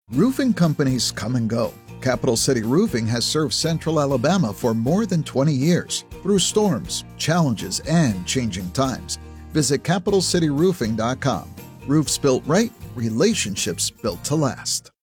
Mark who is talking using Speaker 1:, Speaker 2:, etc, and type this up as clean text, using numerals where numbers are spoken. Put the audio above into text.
Speaker 1: Roofing companies come and go. Capital City Roofing has served Central Alabama for more than 20 years, through storms, challenges, and changing times. Visit CapitalCityRoofing.com. Roofs built right, relationships built to last.